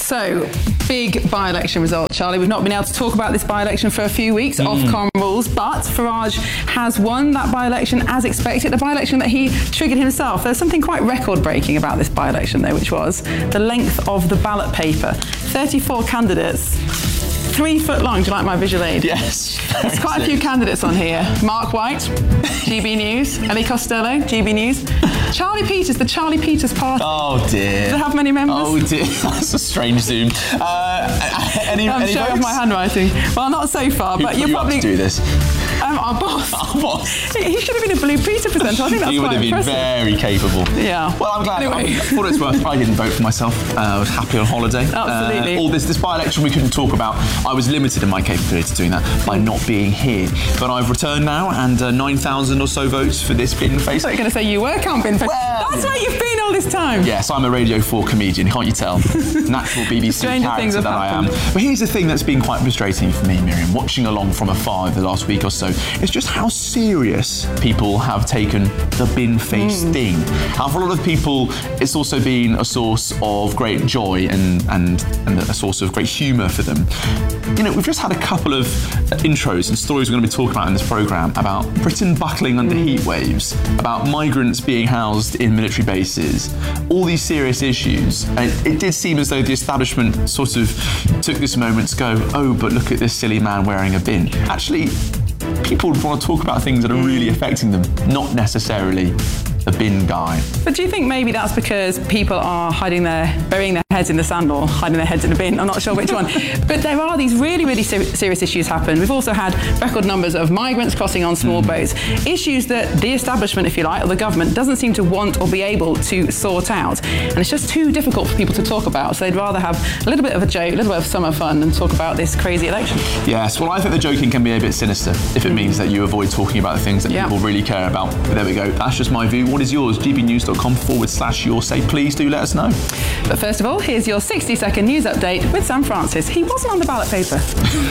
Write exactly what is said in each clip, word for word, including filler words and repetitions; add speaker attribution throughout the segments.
Speaker 1: So, big by-election result, Charlie. We've not been able to talk about this by-election for a few weeks, mm. Ofcom rules, but Farage has won that by-election as expected, the by-election that he triggered himself. There's something quite record-breaking about this by-election, though, which was the length of the ballot paper. thirty-four candidates, three foot long. Do you like my visual aid?
Speaker 2: Yes.
Speaker 1: There's quite a few candidates on here. Mark White, G B News. Ellie Costello, G B News. Charlie Peters, the Charlie Peters Party.
Speaker 2: Oh dear.
Speaker 1: Does it have many members?
Speaker 2: Oh dear, that's a strange Zoom. Uh, any,
Speaker 1: I'm
Speaker 2: any
Speaker 1: showing off my handwriting. Well, not so far,
Speaker 2: Who
Speaker 1: but
Speaker 2: put
Speaker 1: you're
Speaker 2: you
Speaker 1: probably
Speaker 2: up to do this.
Speaker 1: Um, our boss.
Speaker 2: Our boss.
Speaker 1: He, he should have been a Blue Peter presenter. I think that's
Speaker 2: he would
Speaker 1: quite
Speaker 2: have been
Speaker 1: impressive.
Speaker 2: very capable.
Speaker 1: Yeah.
Speaker 2: Well, I'm glad.
Speaker 1: Anyway.
Speaker 2: I thought it's worth. I didn't vote for myself. Uh, I was happy on holiday.
Speaker 1: Absolutely.
Speaker 2: Uh, all this, this by-election we couldn't talk about. I was limited in my capability of doing that by not being here. But I've returned now, and uh, nine thousand or so votes for this bin face.
Speaker 1: I thought you were going to say you were camping. For...
Speaker 2: Well,
Speaker 1: that's where you've been all this time.
Speaker 2: Yes, I'm a Radio four comedian, can't you tell? Natural B B C
Speaker 1: Stranger things
Speaker 2: character
Speaker 1: have
Speaker 2: that I am.
Speaker 1: happened.
Speaker 2: But here's the thing that's been quite frustrating for me, Miriam, watching along from afar the last week or so, is just how serious people have taken the bin face mm. thing. And for a lot of people, it's also been a source of great joy and, and, and a source of great humour for them. You know, we've just had a couple of intros and stories we're going to be talking about in this programme about Britain buckling under mm. heat waves, about migrants being housed in military bases, all these serious issues. And it did seem as though the establishment sort of took this moment to go, oh, but look at this silly man wearing a bin. Actually, people want to talk about things that are really affecting them, not necessarily the bin guy.
Speaker 1: But do you think maybe that's because people are hiding their, burying their heads in the sand or hiding their heads in the bin? I'm not sure which one. But there are these really, really ser- serious issues happen. We've also had record numbers of migrants crossing on small mm. boats. Issues that the establishment, if you like, or the government doesn't seem to want or be able to sort out. And it's just too difficult for people to talk about. So they'd rather have a little bit of a joke, a little bit of summer fun and talk about this crazy election.
Speaker 2: Yes, well, I think the joking can be a bit sinister if it means that you avoid talking about the things that yeah. people really care about. But there we go. That's just my view. What is yours? gbnews.com forward slash your say. Please do let us know.
Speaker 1: But first of all, here's your sixty second news update with Sam Francis. He wasn't on the ballot paper.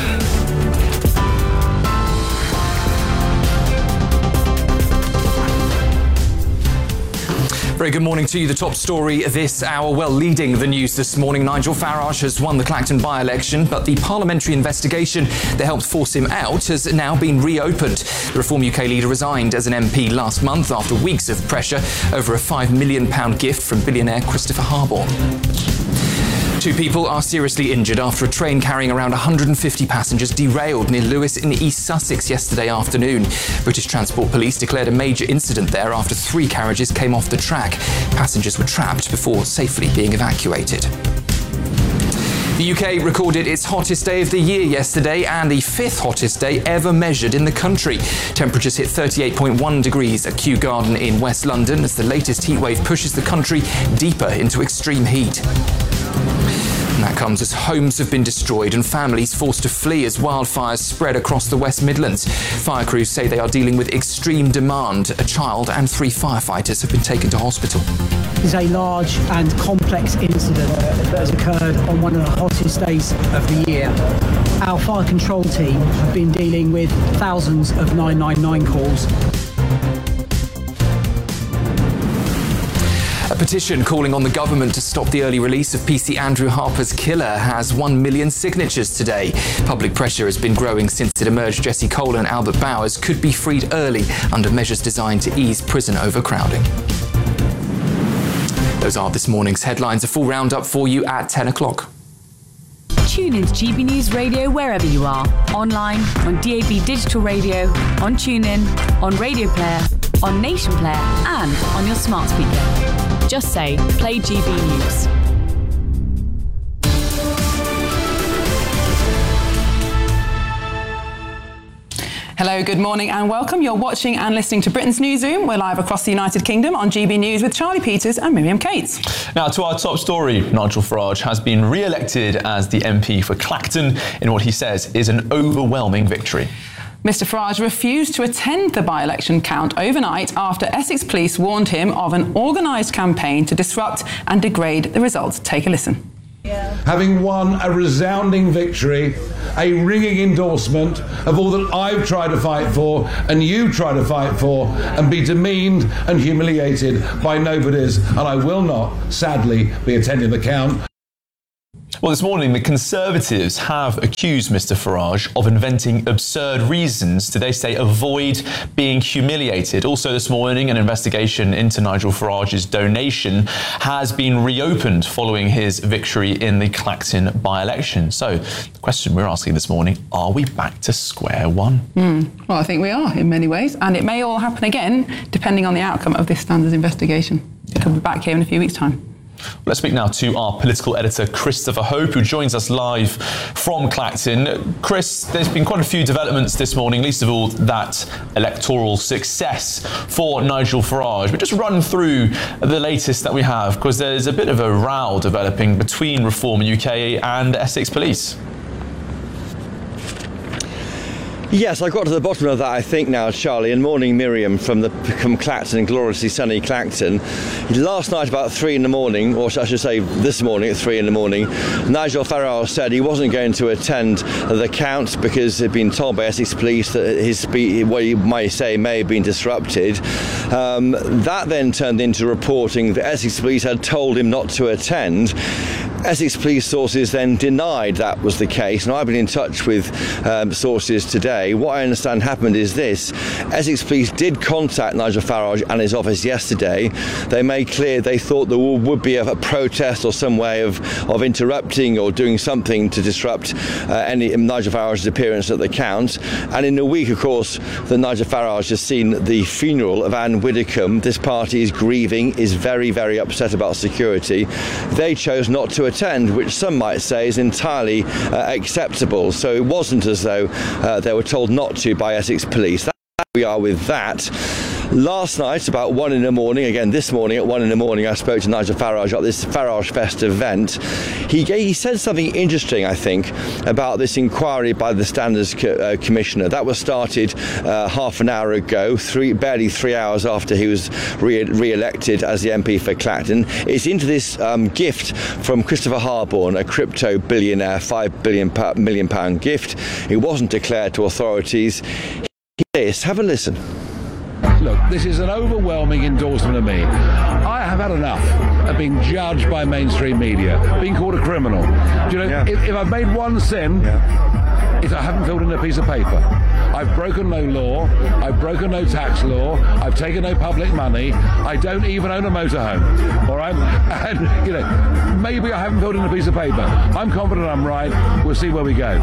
Speaker 3: Very good morning to you. The top story this hour. Well, leading the news this morning, Nigel Farage has won the Clacton by-election, but the parliamentary investigation that helped force him out has now been reopened. The Reform U K leader resigned as an M P last month after weeks of pressure over a five million pounds gift from billionaire Christopher Harbour. Two people are seriously injured after a train carrying around one hundred fifty passengers derailed near Lewes in East Sussex yesterday afternoon. British Transport Police declared a major incident there after three carriages came off the track. Passengers were trapped before safely being evacuated. The U K recorded its hottest day of the year yesterday and the fifth hottest day ever measured in the country. Temperatures hit thirty-eight point one degrees at Kew Garden in West London as the latest heatwave pushes the country deeper into extreme heat. And that comes as homes have been destroyed and families forced to flee as wildfires spread across the West Midlands. Fire crews say they are dealing with extreme demand. A child and three firefighters have been taken to hospital.
Speaker 4: This is a large and complex incident that has occurred on one of the hottest days of the year. Our fire control team have been dealing with thousands of nine nine nine calls.
Speaker 3: A petition calling on the government to stop the early release of P C Andrew Harper's killer has one million signatures today. Public pressure has been growing since it emerged Jesse Cole and Albert Bowers could be freed early under measures designed to ease prison overcrowding. Those are this morning's headlines. A full roundup for you at ten o'clock.
Speaker 5: Tune in to G B News Radio wherever you are. Online, on D A B Digital Radio, on TuneIn, on Radio Player, on Nation Player and on your smart speaker. Just say, play G B News.
Speaker 1: Hello, good morning and welcome. You're watching and listening to Britain's Newsroom. We're live across the United Kingdom on G B News with Charlie Peters and Miriam Cates.
Speaker 2: Now to our top story, Nigel Farage has been re-elected as the M P for Clacton in what he says is an overwhelming victory.
Speaker 1: Mister Farage refused to attend the by-election count overnight after Essex Police warned him of an organised campaign to disrupt and degrade the results. Take a listen.
Speaker 6: Yeah. Having won a resounding victory, a ringing endorsement of all that I've tried to fight for and you try to fight for, and be demeaned and humiliated by nobodies, and I will not, sadly, be attending the count.
Speaker 2: Well, this morning, the Conservatives have accused Mister Farage of inventing absurd reasons to, they say, avoid being humiliated. Also this morning, an investigation into Nigel Farage's donation has been reopened following his victory in the Clacton by-election. So the question we're asking this morning, are we back to square one?
Speaker 1: Mm. Well, I think we are in many ways, and it may all happen again depending on the outcome of this Standards investigation. It could be back here in a few weeks' time.
Speaker 2: Let's speak now to our political editor, Christopher Hope, who joins us live from Clacton. Chris, there's been quite a few developments this morning, least of all that electoral success for Nigel Farage. But just run through the latest that we have, because there's a bit of a row developing between Reform U K and Essex Police.
Speaker 7: Yes, I got to the bottom of that, I think, now, Charlie. And morning, Miriam, from the from Clacton, gloriously sunny Clacton. Last night, about three in the morning, or I should say this morning at three in the morning, Nigel Farage said he wasn't going to attend the count because he'd been told by Essex Police that his speech, what you might say, may have been disrupted. Um, that then turned into reporting that Essex Police had told him not to attend. Essex Police sources then denied that was the case, and I've been in touch with um, sources today. What I understand happened is this: Essex Police did contact Nigel Farage and his office yesterday. They made clear they thought there would be a, a protest or some way of, of interrupting or doing something to disrupt uh, any Nigel Farage's appearance at the count. And in a week, of course, that Nigel Farage has seen the funeral of Anne Widdecombe. This party is grieving, is very, very upset about security. They chose not to attend, which some might say is entirely uh, acceptable. So it wasn't as though uh, they were told not to by Essex Police. That's where we are with that. Last night, about one in the morning, again this morning at one in the morning, I spoke to Nigel Farage at this Farage Fest event. He gave, he said something interesting, I think, about this inquiry by the Standards co- uh, Commissioner. That was started uh, half an hour ago, three, barely three hours after he was re- re-elected as the M P for Clacton. It's into this um, gift from Christopher Harborne, a crypto billionaire, five billion pa- million pound gift. It wasn't declared to authorities. This, have a listen.
Speaker 6: Look, this is an overwhelming endorsement of me. I have had enough of being judged by mainstream media, being called a criminal. Do you know, yeah. if, if I've made one sin, yeah. it's I haven't filled in a piece of paper. I've broken no law, I've broken no tax law, I've taken no public money, I don't even own a motorhome. All right? And, you know, maybe I haven't filled in a piece of paper. I'm confident I'm right. We'll see where we go.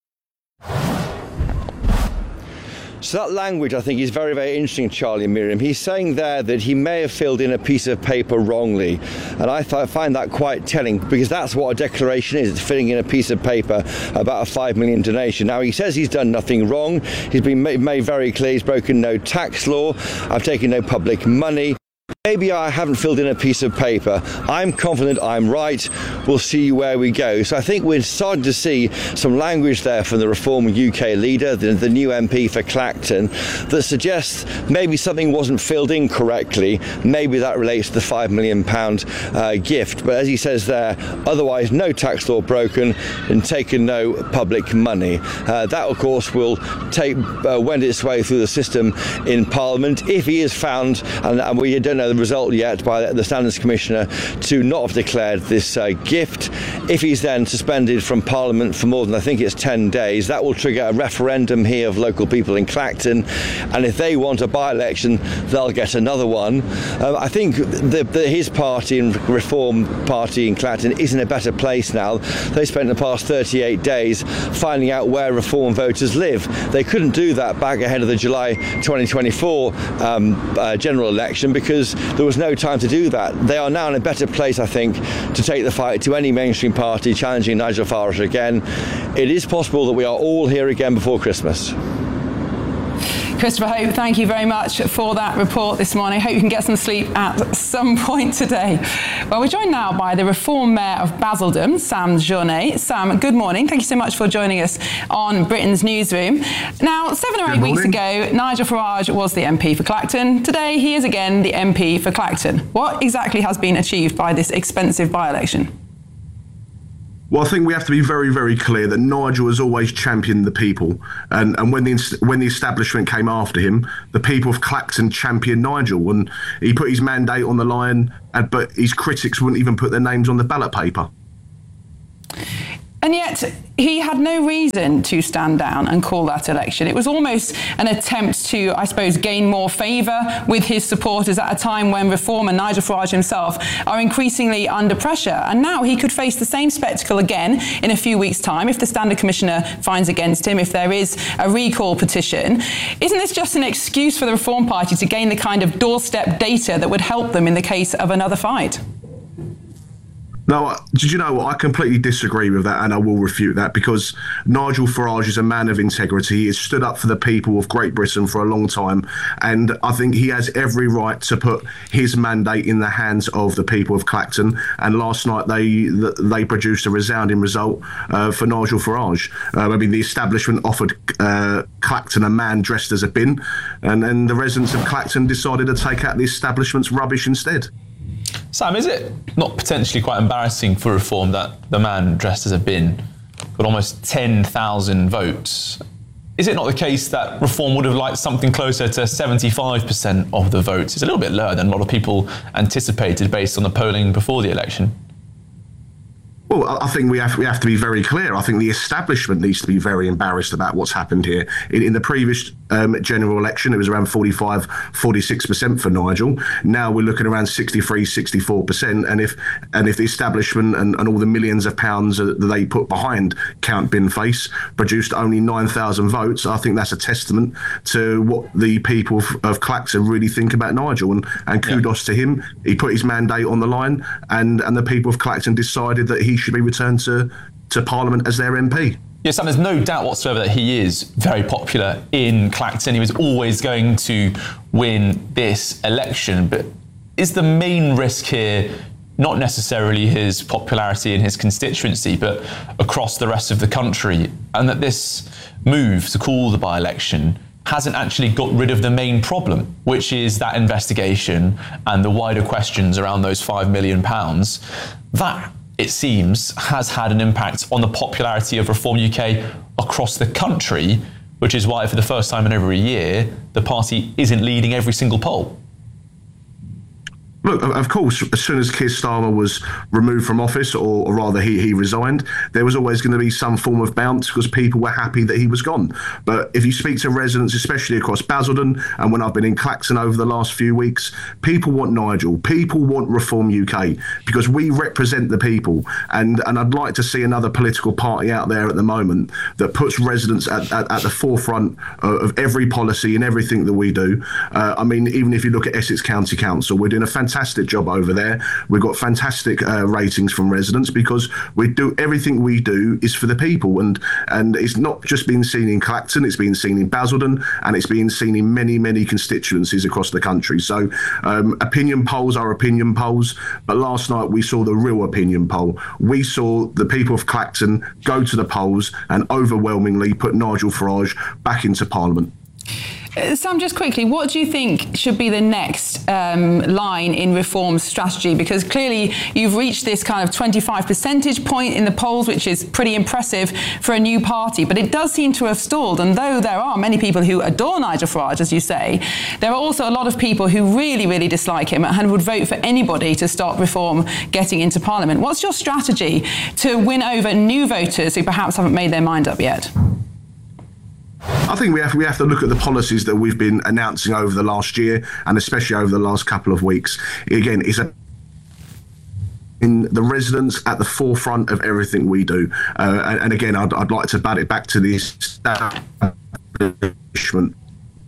Speaker 7: So that language, I think, is very, very interesting, Charlie and Miriam. He's saying there that he may have filled in a piece of paper wrongly. And I th- find that quite telling, because that's what a declaration is. It's filling in a piece of paper about a five million donation. Now, he says he's done nothing wrong. He's been made, made very clear he's broken no tax law. I've taken no public money. Maybe I haven't filled in a piece of paper. I'm confident I'm right. We'll see where we go. So I think we're starting to see some language there from the Reform U K leader, the, the new M P for Clacton, that suggests maybe something wasn't filled in correctly. Maybe that relates to the five million pound uh, gift. But as he says there, otherwise no tax law broken and taken no public money. Uh, that, of course, will take uh, wend its way through the system in Parliament. If he is found, and, and we don't know the result yet, by the Standards Commissioner to not have declared this uh, gift. If he's then suspended from Parliament for more than, I think it's ten days, that will trigger a referendum here of local people in Clacton, and if they want a by-election, they'll get another one. Uh, I think the, the, his party and Reform Party in Clacton is in a better place now. They spent the past thirty-eight days finding out where Reform voters live. They couldn't do that back ahead of the July twenty twenty-four um, uh, general election because there was no time to do that. They are now in a better place, I think, to take the fight to any mainstream party challenging Nigel Farage again. It is possible that we are all here again before Christmas.
Speaker 1: Christopher Hope, thank you very much for that report this morning. I hope you can get some sleep at some point today. Well, we're joined now by the Reform Mayor of Basildon, Sam Journet. Sam, good morning. Thank you so much for joining us on Britain's Newsroom. Now, seven or eight weeks ago, Nigel Farage was the M P for Clacton. Today, he is again the M P for Clacton. What exactly has been achieved by this expensive by-election?
Speaker 8: Well, I think we have to be very, very clear that Nigel has always championed the people. And, and when the when the establishment came after him, the people of Clacton championed Nigel. And he put his mandate on the line, and, but his critics wouldn't even put their names on the ballot paper.
Speaker 1: And yet, he had no reason to stand down and call that election. It was almost an attempt to, I suppose, gain more favour with his supporters at a time when Reform and Nigel Farage himself are increasingly under pressure. And now he could face the same spectacle again in a few weeks' time if the Standard Commissioner finds against him, if there is a recall petition. Isn't this just an excuse for the Reform Party to gain the kind of doorstep data that would help them in the case of another fight?
Speaker 8: No, did you know what? I completely disagree with that, and I will refute that, because Nigel Farage is a man of integrity. He has stood up for the people of Great Britain for a long time, and I think he has every right to put his mandate in the hands of the people of Clacton. And last night they they produced a resounding result uh, for Nigel Farage. Uh, I mean, the establishment offered uh, Clacton a man dressed as a bin, and then the residents of Clacton decided to take out the establishment's rubbish instead.
Speaker 2: Sam, is it not potentially quite embarrassing for Reform that the man dressed as a bin got almost ten thousand votes? Is it not the case that Reform would have liked something closer to seventy-five percent of the votes? It's a little bit lower than a lot of people anticipated based on the polling before the election.
Speaker 8: Well, I think we have we have to be very clear. I think the establishment needs to be very embarrassed about what's happened here. In, in the previous um, general election, it was around forty-five, forty-six percent for Nigel. Now we're looking around sixty-three, sixty-four percent. And if and if the establishment and, and all the millions of pounds that they put behind Count Binface produced only nine thousand votes, I think that's a testament to what the people of, of Clacton really think about Nigel. And, and kudos yeah. to him. He put his mandate on the line, and, and the people of Clacton decided that he should be returned to, to Parliament as their M P.
Speaker 2: Yes, and there's no doubt whatsoever that he is very popular in Clacton. He was always going to win this election. But is the main risk here not necessarily his popularity in his constituency, but across the rest of the country, and that this move to call the by-election hasn't actually got rid of the main problem, which is that investigation and the wider questions around those five million pounds? That, it seems, has had an impact on the popularity of Reform U K across the country, which is why for the first time in over a year, the party isn't leading every single poll.
Speaker 8: Look, of course, as soon as Keir Starmer was removed from office, or, or rather he, he resigned, there was always going to be some form of bounce because people were happy that he was gone. But if you speak to residents, especially across Basildon, and when I've been in Clacton over the last few weeks, people want Nigel. People want Reform U K because we represent the people. And, and I'd like to see another political party out there at the moment that puts residents at, at, at the forefront of, of every policy and everything that we do. Uh, I mean, even if you look at Essex County Council, we're doing a fantastic Fantastic job over there. We've got fantastic uh, ratings from residents because we do everything we do is for the people, and and it's not just been seen in Clacton, it's been seen in Basildon, and it's been seen in many many constituencies across the country. So um, opinion polls are opinion polls, but last night we saw the real opinion poll. We saw the people of Clacton go to the polls and overwhelmingly put Nigel Farage back into Parliament.
Speaker 1: Uh, Sam, just quickly, what do you think should be the next um, line in Reform's strategy? Because clearly you've reached this kind of twenty-five percentage point in the polls, which is pretty impressive for a new party, but it does seem to have stalled. And though there are many people who adore Nigel Farage, as you say, there are also a lot of people who really, really dislike him and would vote for anybody to stop Reform getting into Parliament. What's your strategy to win over new voters who perhaps haven't made their mind up yet?
Speaker 8: I think we have we have to look at the policies that we've been announcing over the last year, and especially over the last couple of weeks. Again, it's a in the residents at the forefront of everything we do. Uh, and, and again, I'd, I'd like to bat it back to the establishment.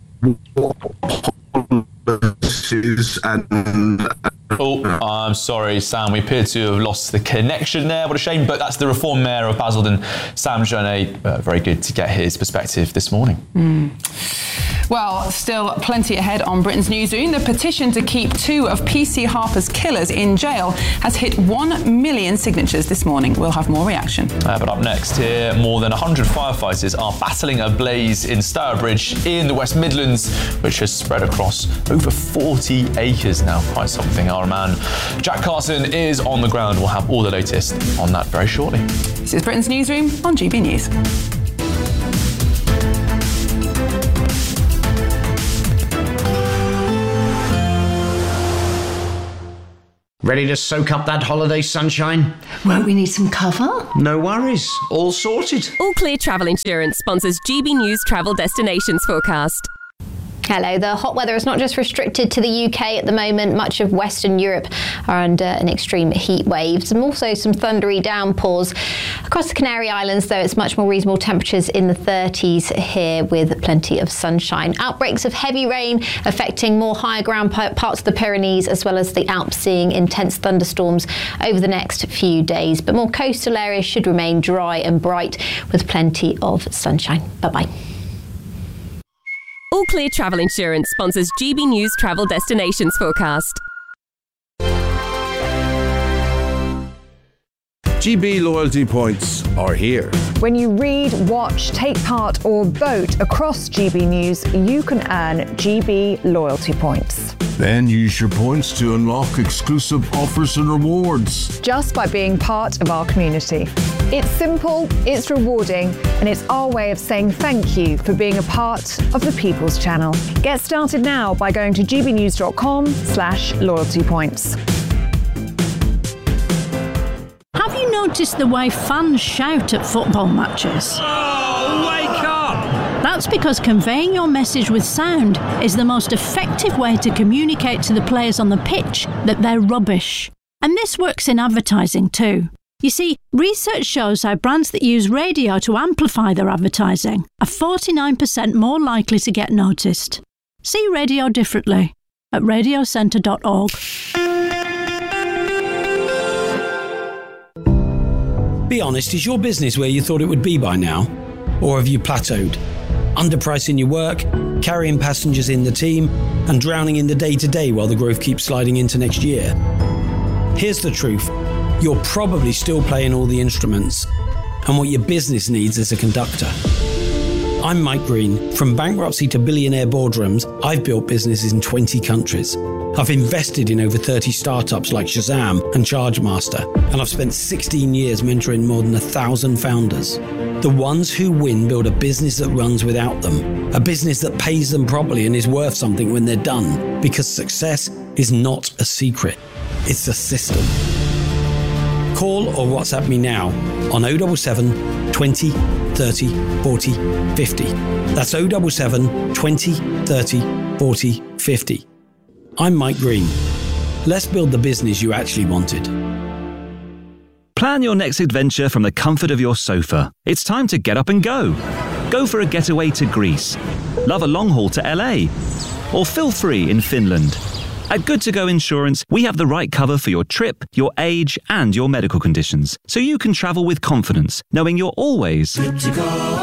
Speaker 8: And
Speaker 2: Oh, I'm sorry, Sam. We appear to have lost the connection there. What a shame. But that's the Reform Mayor of Basildon, Sam Journet. Uh, very good to get his perspective this morning.
Speaker 1: Mm. Well, still plenty ahead on Britain's Newsroom. The petition to keep two of P C Harper's killers in jail has hit one million signatures this morning. We'll have more reaction.
Speaker 2: Uh, but up next here, more than one hundred firefighters are battling a blaze in Stourbridge in the West Midlands, which has spread across over forty acres now. Quite something. Our man Jack Carson is on the ground. We'll have all the latest on that very shortly.
Speaker 1: This is Britain's Newsroom on G B News.
Speaker 9: Ready to soak up that holiday sunshine?
Speaker 10: Won't we need some cover?
Speaker 9: No worries. All sorted.
Speaker 11: All Clear Travel Insurance sponsors G B News Travel Destinations Forecast.
Speaker 12: Hello. The hot weather is not just restricted to the U K at the moment. Much of Western Europe are under an extreme heat wave. And also some thundery downpours. Across the Canary Islands, though, it's much more reasonable temperatures in the thirties here with plenty of sunshine. Outbreaks of heavy rain affecting more higher ground parts of the Pyrenees as well as the Alps, seeing intense thunderstorms over the next few days. But more coastal areas should remain dry and bright with plenty of sunshine. Bye-bye.
Speaker 11: All Clear Travel Insurance sponsors G B News Travel Destinations Forecast.
Speaker 13: G B loyalty points are here.
Speaker 14: When you read, watch, take part or vote across G B News, you can earn G B loyalty points.
Speaker 13: Then use your points to unlock exclusive offers and rewards.
Speaker 14: Just by being part of our community. It's simple, it's rewarding, and it's our way of saying thank you for being a part of the People's Channel. Get started now by going to gbnews.com slash loyalty points.
Speaker 15: Have you noticed the way fans shout at football matches?
Speaker 16: Oh, wake up!
Speaker 15: That's because conveying your message with sound is the most effective way to communicate to the players on the pitch that they're rubbish. And this works in advertising too. You see, research shows how brands that use radio to amplify their advertising are forty-nine percent more likely to get noticed. See radio differently at radio centre dot org.
Speaker 17: Be honest, is your business where you thought it would be by now? Or have you plateaued? Underpricing your work, carrying passengers in the team, and drowning in the day-to-day while the growth keeps sliding into next year? Here's the truth. You're probably still playing all the instruments, and what your business needs is a conductor. I'm Mike Green. From bankruptcy to billionaire boardrooms, I've built businesses in twenty countries. I've invested in over thirty startups like Shazam and Chargemaster, and I've spent sixteen years mentoring more than a thousand founders. The ones who win build a business that runs without them, a business that pays them properly and is worth something when they're done, because success is not a secret, it's a system. Call or WhatsApp me now on oh seven seven, twenty, thirty, forty, fifty. That's oh seven seven, twenty, thirty, forty, fifty. I'm Mike Green. Let's build the business you actually wanted.
Speaker 18: Plan your next adventure from the comfort of your sofa. It's time to get up and go. Go for a getaway to Greece. Love a long haul to L A. Or feel free in Finland. At Good To Go Insurance, we have the right cover for your trip, your age, and your medical conditions, so you can travel with confidence, knowing you're always good to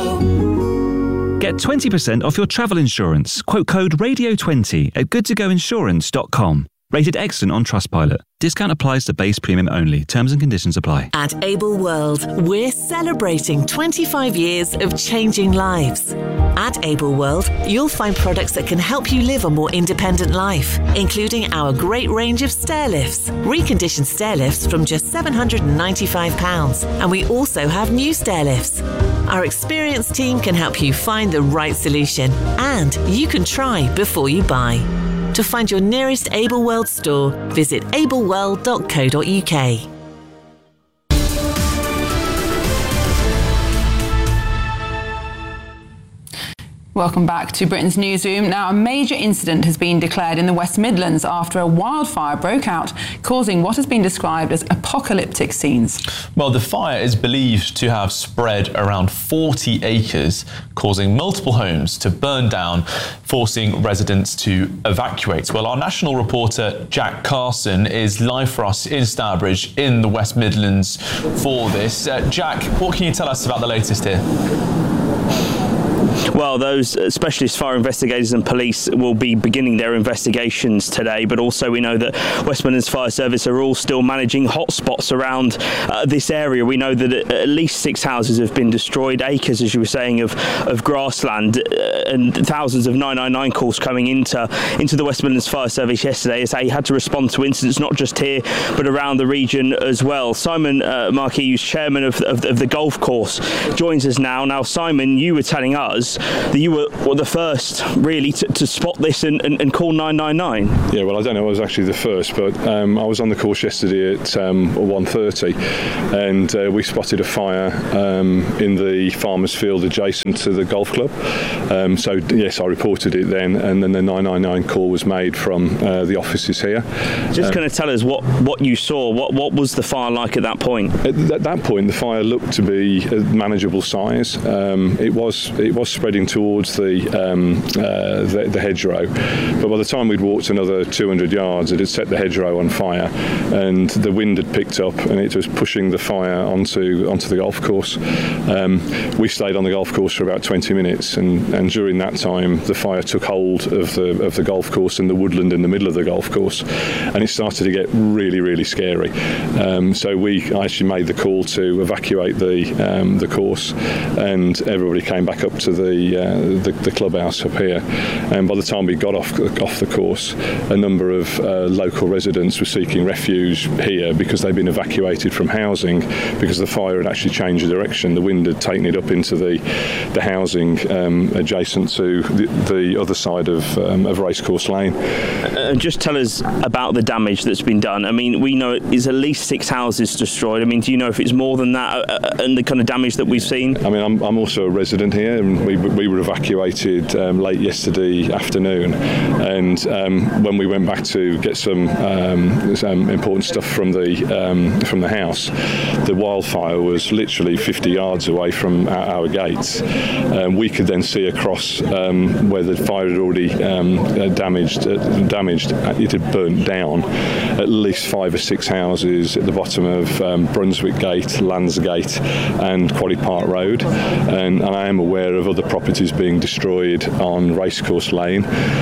Speaker 18: go. Get twenty percent off your travel insurance. Quote code radio twenty at good to go insurance dot com. Rated excellent on Trustpilot. Discount applies to base premium only. Terms and conditions apply.
Speaker 19: At Able World, we're celebrating twenty-five years of changing lives. At Able World, you'll find products that can help you live a more independent life, including our great range of stair lifts, reconditioned stair lifts from just seven hundred ninety-five pounds. And we also have new stair lifts. Our experienced team can help you find the right solution, and you can try before you buy. To find your nearest Able World store, visit able world dot co dot u k.
Speaker 1: Welcome back to Britain's Newsroom. Now, a major incident has been declared in the West Midlands after a wildfire broke out, causing what has been described as apocalyptic scenes.
Speaker 2: Well, the fire is believed to have spread around forty acres, causing multiple homes to burn down, forcing residents to evacuate. Well, our national reporter, Jack Carson, is live for us in Stourbridge in the West Midlands for this. Uh, Jack, what can you tell us about the latest here?
Speaker 20: Well, those specialist fire investigators and police will be beginning their investigations today, but also we know that West Midlands Fire Service are all still managing hotspots around uh, this area. We know that at least six houses have been destroyed, acres, as you were saying, of, of grassland, uh, and thousands of nine nine nine calls coming into, into the West Midlands Fire Service yesterday as they had to respond to incidents not just here but around the region as well. Simon uh, Marquis, who's chairman of, of, of the golf course, joins us now. Now, Simon, you were telling us reports that you were, were the first really to, to spot this and, and, and call nine nine nine.
Speaker 21: Yeah, well, I don't know I was actually the first, but um, I was on the course yesterday at um, one thirty, and uh, we spotted a fire um, in the farmer's field adjacent to the golf club. Um, so yes, I reported it then, and then the nine nine nine call was made from uh, the offices here.
Speaker 20: Just
Speaker 21: um,
Speaker 20: kind of tell us what, what you saw. What what was the fire like at that point?
Speaker 21: At th- that point, the fire looked to be a manageable size. Um, it was it was spreading towards the, um, uh, the the hedgerow, but by the time we'd walked another two hundred yards, it had set the hedgerow on fire, and the wind had picked up, and it was pushing the fire onto onto the golf course. Um, we stayed on the golf course for about twenty minutes, and, and during that time, the fire took hold of the of the golf course and the woodland in the middle of the golf course, and it started to get really really scary. Um, so we I actually made the call to evacuate the um, the course, and everybody came back up to the, uh, the the clubhouse up here. And by the time we got off off the course, a number of uh, local residents were seeking refuge here because they'd been evacuated from housing because the fire had actually changed direction. The wind had taken it up into the the housing um, adjacent to the, the other side of um, of Racecourse Lane.
Speaker 20: And just tell us about the damage that's been done. I mean, we know it is at least six houses destroyed. I mean, do you know if it's more than that, uh, and the kind of damage that we've seen?
Speaker 21: I mean, I'm, I'm also a resident here, and we, we were evacuated um, late yesterday afternoon, and um, when we went back to get some, um, some important stuff from the um, from the house, the wildfire was literally fifty yards away from our, our gates. Um, we could then see across um, where the fire had already um, uh, damaged, uh, damaged, it had burnt down at least five or six houses at the bottom of um, Brunswick Gate, Landsgate and Quarry Park Road, and, and I am aware of other properties being destroyed on Racecourse Lane.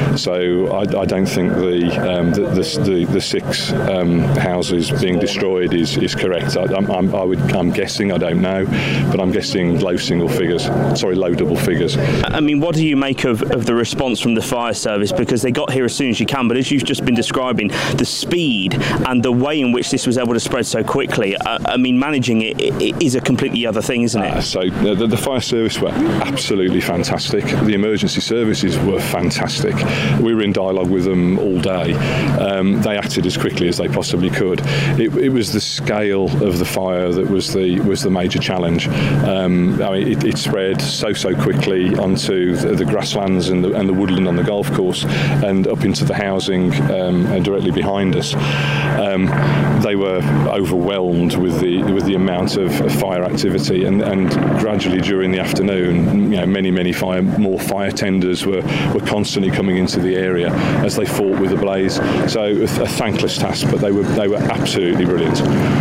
Speaker 21: So I, I don't think the um, the, the, the, the six um, houses being destroyed is, is correct. I, I'm, I'm, I would, I'm guessing, I don't know, but I'm guessing low single figures, sorry, low double figures.
Speaker 20: I mean, what do you make of, of the response from the fire service? Because they got here as soon as you can, but as you've just been describing, the speed and the way in which this was able to spread so quickly, I, I mean, managing it, it is a completely other thing, isn't it?
Speaker 21: Uh, so uh, the, the fire service were absolutely fantastic. The emergency services were fantastic. We were in dialogue with them all day. Um, they acted as quickly as they possibly could. It, it was the scale of the fire that was the was the major challenge. Um, I mean, it, it spread so so quickly onto the, the grasslands and the, and the woodland on the golf course, and up into the housing um, directly behind us. Um, they were overwhelmed with the with the amount of fire activity, and, and gradually during the afternoon, you know, many many fire more fire tenders were, were constantly coming into the area as they fought with the blaze. So a, a thankless task, but they were they were absolutely brilliant.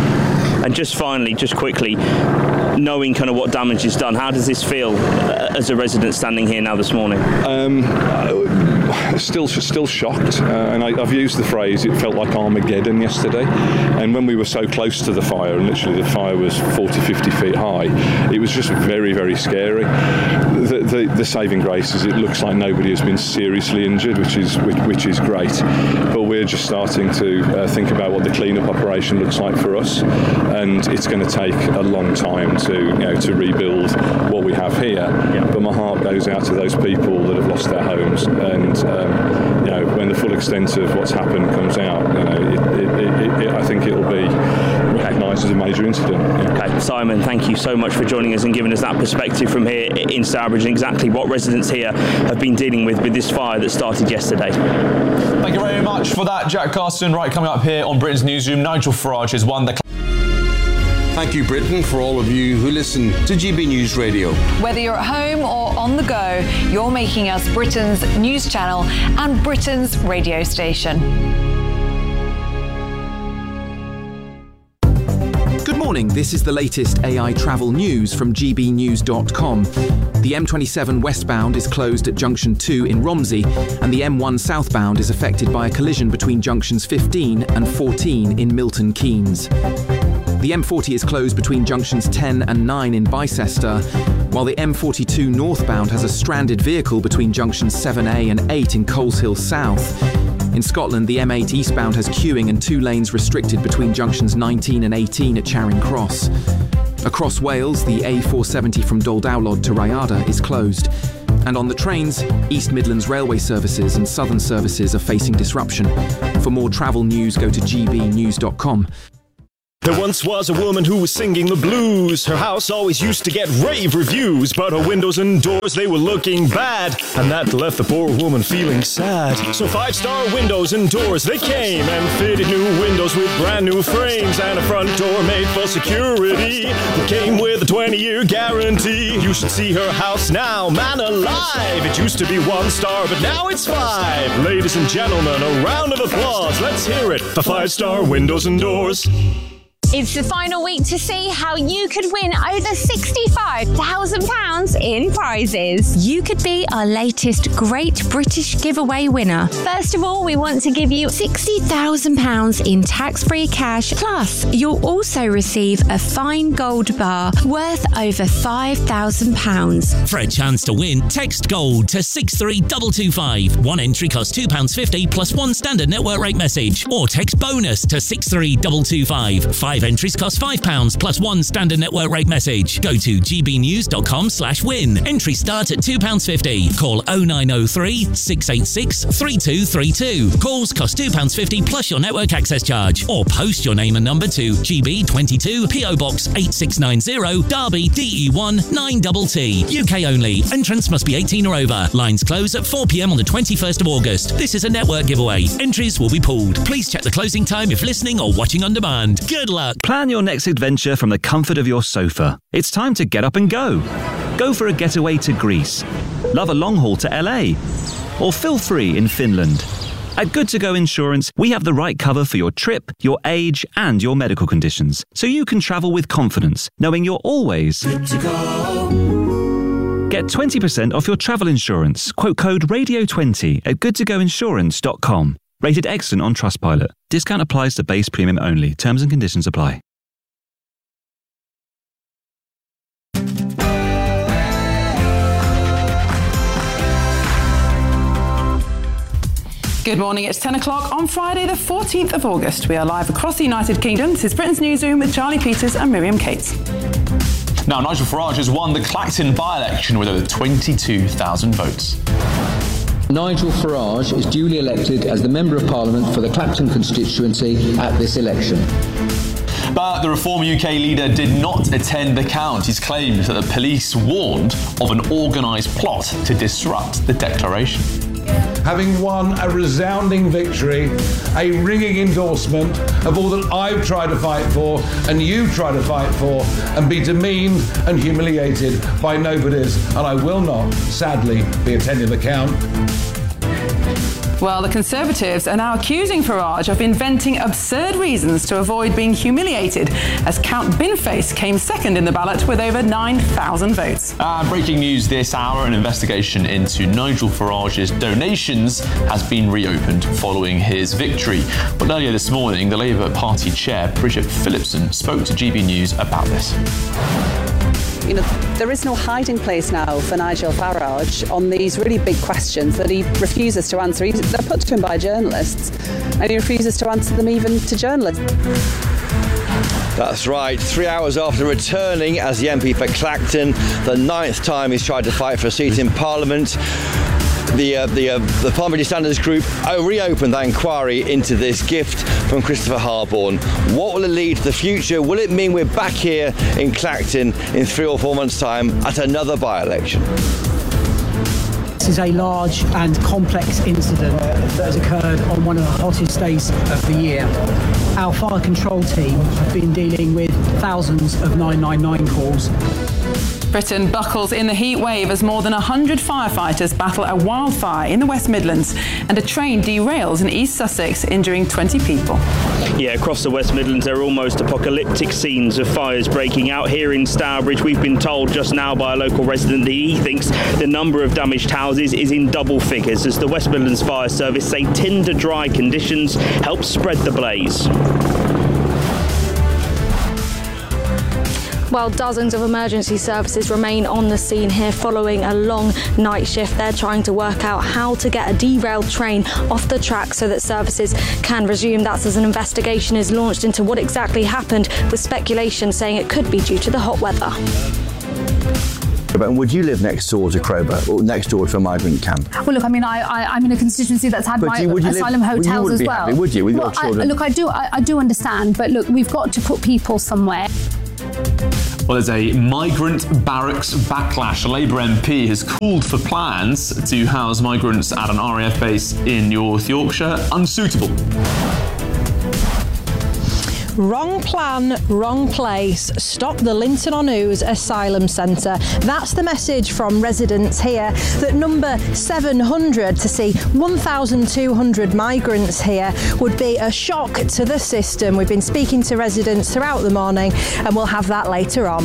Speaker 20: And just finally, just quickly, knowing kind of what damage is done, how does this feel uh, as a resident standing here now this morning?
Speaker 21: Um, still, still shocked, uh, and I, I've used the phrase, it felt like Armageddon yesterday. And when we were so close to the fire, and literally the fire was forty, fifty feet high, it was just very, very scary. The, the, the saving grace is it looks like nobody has been seriously injured, which is which, which is great. But we're just starting to uh, think about what the clean-up operation looks like for us, and it's going to take a long time to you know to rebuild what we have here. Yeah. But my heart goes out to those people that have lost their homes, and um, you know when the full extent of what's happened comes out, you know it, it, it, it, I think it'll be recognised as a major incident. Yeah.
Speaker 20: Okay, Simon, thank you so much for joining us and giving us that perspective from here in Stourbridge and exactly what residents here have been dealing with with this fire that started yesterday.
Speaker 2: Thank you very much for that, Jack Carston. Right, coming up here on Britain's Newsroom, Nigel Farage has won the...
Speaker 13: Thank you, Britain, for all of you who listen to G B News Radio.
Speaker 14: Whether you're at home or on the go, you're making us Britain's news channel and Britain's radio station.
Speaker 22: Good morning, this is the latest A I travel news from g b news dot com. The M twenty-seven westbound is closed at junction two in Romsey, and the M one southbound is affected by a collision between junctions fifteen and fourteen in Milton Keynes. The M forty is closed between junctions ten and nine in Bicester, while the M forty-two northbound has a stranded vehicle between junctions seven A and eight in Coleshill South. In Scotland, the M eight eastbound has queuing and two lanes restricted between junctions nineteen and eighteen at Charing Cross. Across Wales, the A four seventy from Doldowlod to Rhyada is closed. And on the trains, East Midlands Railway services and Southern services are facing disruption. For more travel news, go to g b news dot com.
Speaker 3: There once was a woman who was singing the blues. Her house always used to get rave reviews, but her windows and doors, they were looking bad, and that left the poor woman feeling sad. So five-star windows and doors, they came and fitted new windows with brand new frames and a front door made for security that came with a twenty-year guarantee. You should see her house now, man alive. It used to be one star, but now it's five. Ladies and gentlemen, a round of applause. Let's hear it for five-star windows and doors.
Speaker 4: It's the final week to see how you could win over sixty-five thousand pounds in prizes. You could be our latest Great British Giveaway winner. First of all, we want to give you sixty thousand pounds in tax-free cash. Plus, you'll also receive a fine gold bar worth over five thousand pounds.
Speaker 23: For a chance to win, text GOLD to six three two two five. One entry costs two pounds fifty plus one standard network rate message. Or text BONUS to six three two two five. Five entries cost five pounds plus one standard network rate message. Go to g b news dot com slash win. Entries start at two pounds fifty. Call oh nine oh three, six eight six, three two three two. Calls cost two pounds fifty plus your network access charge. Or post your name and number to G B twenty-two, P O Box eight six nine zero, Derby, D E one nine T T. U K only. Entrants must be eighteen or over. Lines close at four p m on the twenty-first of August. This is a network giveaway. Entries will be pulled. Please check the closing time if listening or watching on demand. Good luck.
Speaker 18: Plan your next adventure from the comfort of your sofa. It's time to get up and go. Go for a getaway to Greece. Love a long haul to L A. Or feel free in Finland. At Good To Go Insurance, we have the right cover for your trip, your age, and your medical conditions, so you can travel with confidence, knowing you're always good to go. Get twenty percent off your travel insurance. Quote code radio twenty at good to go insurance dot com. Rated excellent on Trustpilot. Discount applies to base premium only. Terms and conditions apply.
Speaker 1: Good morning, it's ten o'clock on Friday the fourteenth of August. We are live across the United Kingdom. This is Britain's Newsroom with Charlie Peters and Miriam Cates.
Speaker 2: Now, Nigel Farage has won the Clacton by-election with over twenty-two thousand votes.
Speaker 24: Nigel Farage is duly elected as the Member of Parliament for the Clacton constituency at this election.
Speaker 2: But the Reform U K leader did not attend the count. He's claimed that the police warned of an organised plot to disrupt the declaration.
Speaker 6: Having won a resounding victory, a ringing endorsement of all that I've tried to fight for and you've tried to fight for, and be demeaned and humiliated by nobodies, and I will not, sadly, be attending the count.
Speaker 1: Well, the Conservatives are now accusing Farage of inventing absurd reasons to avoid being humiliated, as Count Binface came second in the ballot with over nine thousand votes.
Speaker 2: Uh, breaking news this hour, an investigation into Nigel Farage's donations has been reopened following his victory. But earlier this morning, the Labour Party chair, Bridget Phillipson, spoke to G B News about this.
Speaker 25: You know, there is no hiding place now for Nigel Farage on these really big questions that he refuses to answer. He's, they're put to him by journalists, and he refuses to answer them even to journalists.
Speaker 7: That's right. Three hours after returning as the M P for Clacton, the ninth time he's tried to fight for a seat in Parliament, the uh, the uh, the Parliamentary Standards Group oh, reopened that inquiry into this gift from Christopher Harborne. What will it lead to the future? Will it mean we're back here in Clacton in three or four months' time at another by-election?
Speaker 26: This is a large and complex incident that has occurred on one of the hottest days of the year. Our fire control team have been dealing with thousands of nine nine nine calls.
Speaker 1: Britain buckles in the heat wave as more than one hundred firefighters battle a wildfire in the West Midlands, and a train derails in East Sussex, injuring twenty people.
Speaker 20: Yeah, across the West Midlands there are almost apocalyptic scenes of fires breaking out. Here in Stourbridge, we've been told just now by a local resident that he thinks the number of damaged houses is in double figures, as the West Midlands Fire Service say tinder dry conditions help spread the blaze.
Speaker 27: Well, dozens of emergency services remain on the scene here following a long night shift. They're trying to work out how to get a derailed train off the track so that services can resume. That's as an investigation is launched into what exactly happened, with speculation saying it could be due to the hot weather.
Speaker 7: And would you live next door to Crowber, or next door to a migrant camp?
Speaker 5: Well, look, I mean, I, I, I'm in a constituency that's had
Speaker 7: But
Speaker 5: my
Speaker 7: you- would you
Speaker 5: asylum
Speaker 7: live- well, you
Speaker 5: hotels
Speaker 7: wouldn't
Speaker 5: as
Speaker 7: be
Speaker 5: well.
Speaker 7: happy, would you, with your
Speaker 5: well, I-
Speaker 7: children?
Speaker 5: look, I do, I, I do understand, but look, we've got to put people somewhere.
Speaker 2: Well, there's a migrant barracks backlash. A Labour M P has called for plans to house migrants at an R A F base in North Yorkshire unsuitable.
Speaker 8: Wrong plan, wrong place. Stop the Linton on Ouse Asylum Centre. That's the message from residents here, that number seven hundred to see one thousand two hundred migrants here would be a shock to the system. We've been speaking to residents throughout the morning, and we'll have that later on.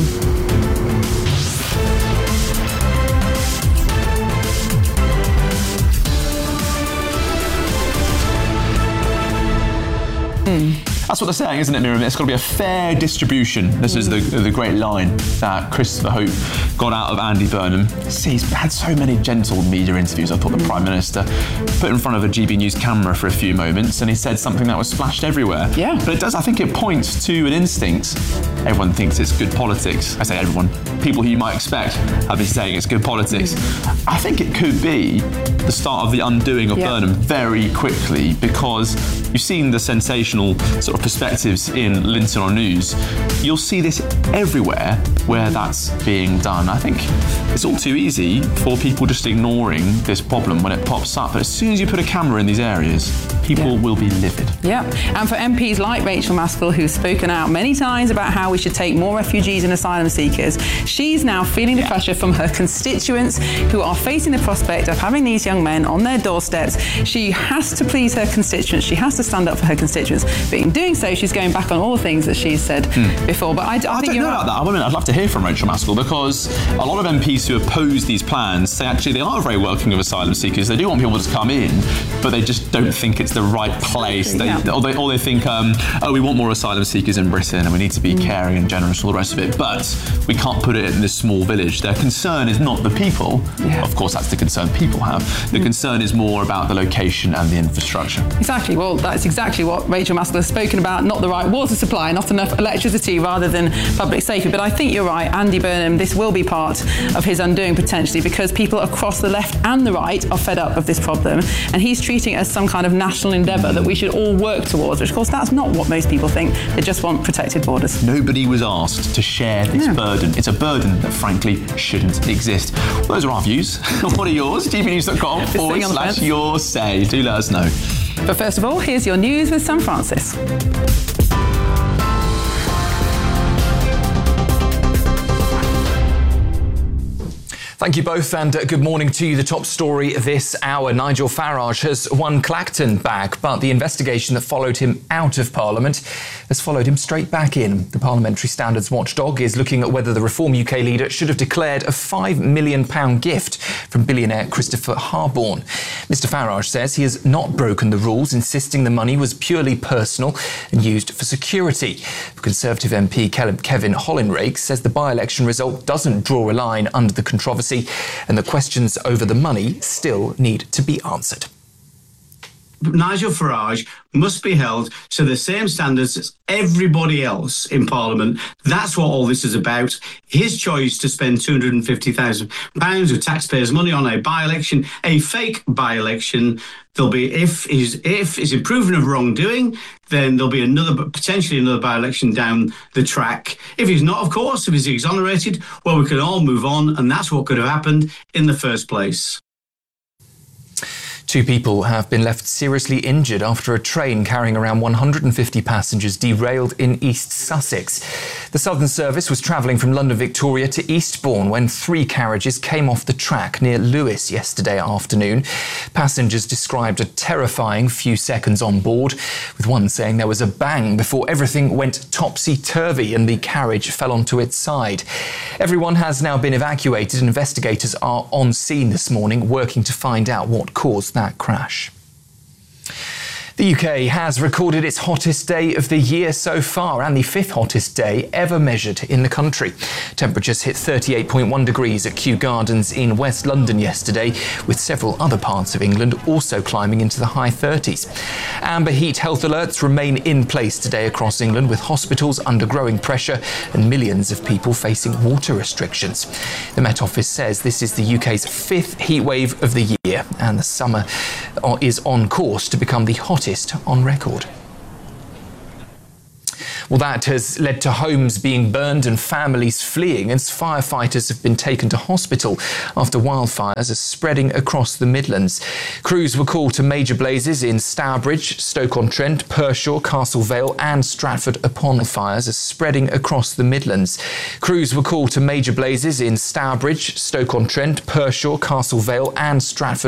Speaker 2: Hmm. That's what they're saying, isn't it, Miriam? It's got to be a fair distribution. This is the the great line that Christopher Hope got out of Andy Burnham. See, he's had so many gentle media interviews. I thought the Prime Minister put in front of a G B News camera for a few moments and he said something that was splashed everywhere. Yeah. But it does, I think it points to an instinct. Everyone thinks it's good politics. I say everyone. People who you might expect have been saying it's good politics. I think it could be the start of the undoing of
Speaker 1: Yeah.
Speaker 2: Burnham very quickly, because you've seen the sensational sort of perspectives in Linton on News. You'll see this everywhere where that's being done. I think it's all too easy for people just ignoring this problem when it pops up. But as soon as you put a camera in these areas, people will be livid.
Speaker 1: Yeah, and for M Ps like Rachel Maskell, who's spoken out many times about how we should take more refugees and asylum seekers, she's now feeling the pressure from her constituents who are facing the prospect of having these young men on their doorsteps. She has to please her constituents. She has to stand up for her constituents. But in doing so, she's going back on all the things that she's said
Speaker 2: Hmm.
Speaker 1: before. But I, I,
Speaker 2: I
Speaker 1: think
Speaker 2: don't
Speaker 1: you're
Speaker 2: know
Speaker 1: right.
Speaker 2: about that. I mean, I'd love to hear from Rachel Maskell, because a lot of M Ps who oppose these plans say actually they are very welcoming of asylum seekers. They do want people to come in, but they just don't think it's the right place. They,
Speaker 1: Yeah.
Speaker 2: or, they, or they think, um, oh, we want more asylum seekers in Britain and we need to be caring and generous and all the rest of it, but we can't put it in this small village. Their concern is not the people. Of course, that's the concern people have. The concern is more about the location and the infrastructure.
Speaker 1: Exactly. Well, that's exactly what Rachel Maskell has spoken about. Not the right water supply, not enough electricity, rather than public safety. But I think you're right, Andy Burnham, this will be part of his undoing potentially, because people across the left and the right are fed up of this problem. And he's treating it as some kind of national endeavour that we should all work towards, which of course that's not what most people think. They just want protected borders.
Speaker 2: Nobody was asked to share this
Speaker 1: No.
Speaker 2: burden. It's a burden that frankly shouldn't exist. Well, those are our views. What are yours? g b news dot com forward
Speaker 1: sitting on the
Speaker 2: slash
Speaker 1: fence.
Speaker 2: your say. Do let us know.
Speaker 1: But first of all, here's your news with Sam Francis.
Speaker 9: Thank you both, and uh, good morning to you. The top story this hour: Nigel Farage has won Clacton back, but the investigation that followed him out of Parliament has followed him straight back in. The Parliamentary Standards Watchdog is looking at whether the Reform U K leader should have declared a five million pounds gift from billionaire Christopher Harborne. Mister Farage says he has not broken the rules, insisting the money was purely personal and used for security. Conservative M P Kevin Hollinrake says the by-election result doesn't draw a line under the controversy, and the questions over the money still need to be answered.
Speaker 10: Nigel Farage must be held to the same standards as everybody else in Parliament. That's what all this is about. His choice to spend two hundred fifty thousand pounds of taxpayers' money on a by-election, a fake by-election. There'll be, if he's if he's proven of wrongdoing, then there'll be another, potentially another by-election down the track. If he's not, of course, if he's exonerated, well, we can all move on, and that's what could have happened in the first place.
Speaker 9: Two people have been left seriously injured after a train carrying around one hundred fifty passengers derailed in East Sussex. The Southern Service was travelling from London Victoria to Eastbourne when three carriages came off the track near Lewes yesterday afternoon. Passengers described a terrifying few seconds on board, with one saying there was a bang before everything went topsy-turvy and the carriage fell onto its side. Everyone has now been evacuated and investigators are on scene this morning working to find out what caused that crash. The U K has recorded its hottest day of the year so far and the fifth hottest day ever measured in the country. Temperatures hit thirty-eight point one degrees at Kew Gardens in West London yesterday, with several other parts of England also climbing into the high thirties. Amber heat health alerts remain in place today across England, with hospitals under growing pressure and millions of people facing water restrictions. The Met Office says this is the U K's fifth heatwave of the year, and the summer is on course to become the hottest on record. Well, that has led to homes being burned and families fleeing as firefighters have been taken to hospital after wildfires are spreading across the Midlands. Crews were called to major blazes in Stourbridge, Stoke-on-Trent, Pershore, Castle Vale and Stratford-upon fires are spreading across the Midlands. Crews were called to major blazes in Stourbridge, Stoke-on-Trent, Pershore, Castle Vale and Stratford